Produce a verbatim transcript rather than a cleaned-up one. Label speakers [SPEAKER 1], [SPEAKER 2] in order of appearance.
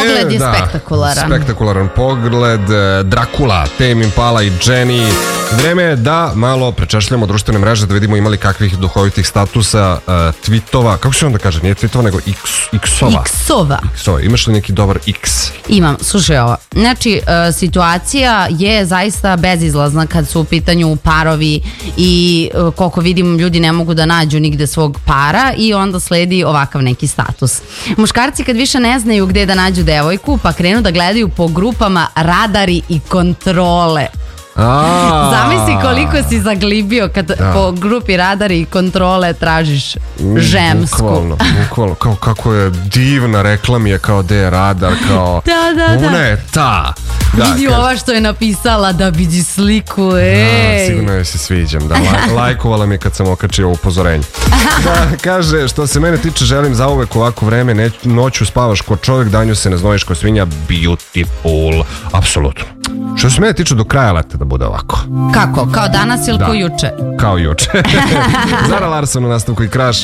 [SPEAKER 1] Pogled je
[SPEAKER 2] da,
[SPEAKER 1] spektakularan.
[SPEAKER 2] Spektakularan pogled, Dracula, Tame Impala i Jenny. Vreme je da malo prečešljamo društvene mreže, da vidimo imali kakvih duhovitih statusa, uh, tweetova, kako se onda kaže, nije tweetova nego x, x-ova.
[SPEAKER 1] X-ova.
[SPEAKER 2] X-ova. Imaš li neki dobar X?
[SPEAKER 1] Imam, slušaj ovo. Znači, uh, situacija je zaista bezizlazna kad su u pitanju parovi i uh, koliko vidim ljudi ne mogu da nađu nigde svog para i onda sledi ovakav neki status. Muškarci kad više ne znaju gde da nađu devojku pa krenu da gledaju po grupama radari i kontrole.
[SPEAKER 2] A,
[SPEAKER 1] Zamisli koliko si zaglibio kad da. po grupi radari i kontrole tražiš žensku.
[SPEAKER 2] Bukvalno, bukvalno, kao kako je divna reklam je kao de radar, kao
[SPEAKER 1] da, da, da.
[SPEAKER 2] Ona je ta. Da,
[SPEAKER 1] vidi
[SPEAKER 2] kaže,
[SPEAKER 1] ova što je napisala da vidi sliku, ej.
[SPEAKER 2] Da, sigurno je se sviđam, da, laj, lajkovala mi kad sam okačio upozorenje. Da, kaže, što se mene tiče, želim zauvek ovako vreme, ne, noću spavaš ko čovjek, danju se ne znojiš ko svinja, beautiful, apsolutno. Što se mene tiče, do kraja leta da bude ovako.
[SPEAKER 1] Kako? Kao danas ili da. Kao juče?
[SPEAKER 2] Kao juče. Zara Larsson u nastavku i Kraš.